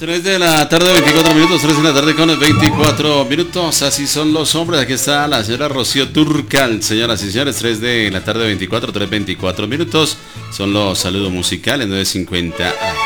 3 de la tarde, 24 minutos, 3 de la tarde con 24 minutos, así son los hombres. Aquí está la señora Rocío Dúrcal, señoras y señores, 3 de la tarde, 24, 3, 24 minutos, son los saludos musicales, 9:50 AM.